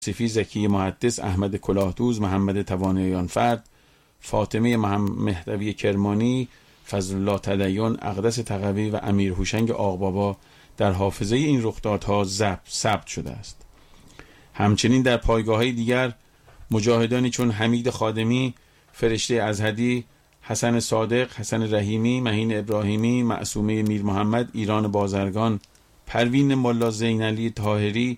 صفی زکی محدث، احمد کلاهدوز، محمد توانایان فرد، فاطمه مهدوی کرمانی، فضل الله تدین، اقدس تقوی و امیر هوشنگ آقبابا در حافظه این رخدادها ثبت شده است. همچنین در پایگاه‌های دیگر مجاهدانی چون حمید خادمی، فرشته ازهدی، حسن صادق، حسن رحیمی، مهین ابراهیمی، معصومه میر محمد، ایران بازرگان، پروین ملا زینعلی طاهری،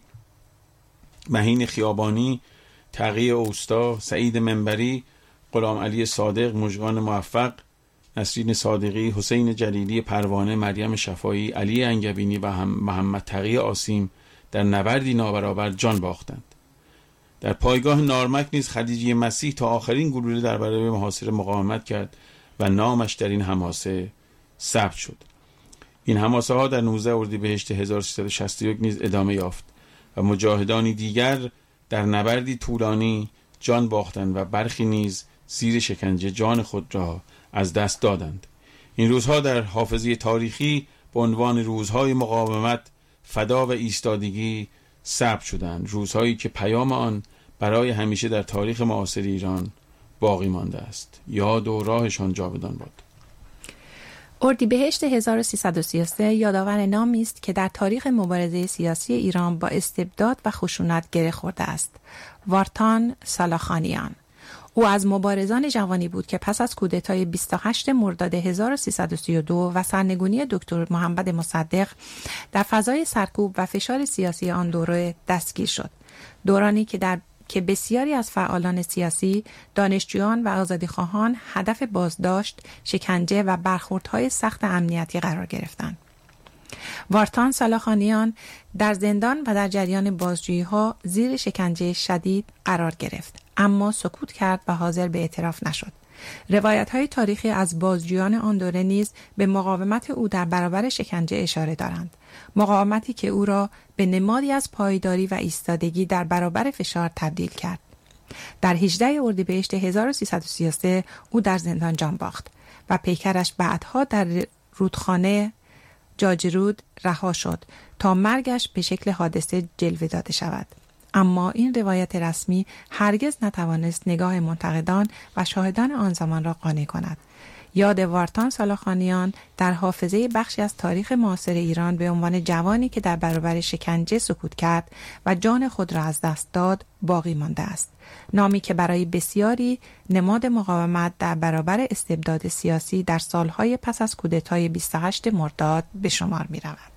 مهین خیابانی، تقی اوستا، سعید منبری، غلام علی صادق، مژگان موفق، نسرین صادقی، حسین جلیلی پروانه، مریم شفایی، علی انگبینی و محمد تقی آسیم در نبردی نابرابر جان باختند. در پایگاه نارمک نیز خدیجه مسیح تا آخرین گلوله در برابر محاصره مقاومت کرد و نامش در این حماسه ثبت شد. این حماسه ها در 19 اردیبهشت 1361 نیز ادامه یافت و مجاهدانی دیگر در نبردی طولانی جان باختند و برخی نیز زیر شکنجه جان خود را از دست دادند. این روزها در حافظه تاریخی به عنوان روزهای مقاومت، فدا و ایستادگی ثبت شدند، روزهایی که پیام آن برای همیشه در تاریخ معاصر ایران باقی مانده است. یاد و راهشان جاودان باد. اردیبهشت 1333 یادآور نامی است که در تاریخ مبارزه سیاسی ایران با استبداد و خشونت گره خورده است. وارتان سالاخانیان. او از مبارزان جوانی بود که پس از کودتای 28 مرداد 1332 و سرنگونی دکتر محمد مصدق در فضای سرکوب و فشار سیاسی آن دوره دستگیر شد. دورانی که بسیاری از فعالان سیاسی، دانشجویان و آزادیخواهان هدف بازداشت، شکنجه و برخوردهای سخت امنیتی قرار گرفتند. وارتان سالاخانیان در زندان و در جریان بازجویی‌ها زیر شکنجه شدید قرار گرفت، اما سکوت کرد و حاضر به اعتراف نشد. روایت‌های تاریخی از بازجویان آن دوره نیز به مقاومت او در برابر شکنجه اشاره دارند. مقاومتی که او را به نمادی از پایداری و ایستادگی در برابر فشار تبدیل کرد. در 18 اردیبهشت 1333 او در زندان جان باخت و پیکرش بعدها در رودخانه جاجرود رها شد تا مرگش به شکل حادثه جلوه داده شود. اما این روایت رسمی هرگز نتوانست نگاه منتقدان و شاهدان آن زمان را قانع کند. یاد وارتان سالاخانیان در حافظه بخشی از تاریخ معاصر ایران به عنوان جوانی که در برابر شکنجه سکوت کرد و جان خود را از دست داد باقی مانده است. نامی که برای بسیاری نماد مقاومت در برابر استبداد سیاسی در سالهای پس از کودتای 28 مرداد به شمار می رود.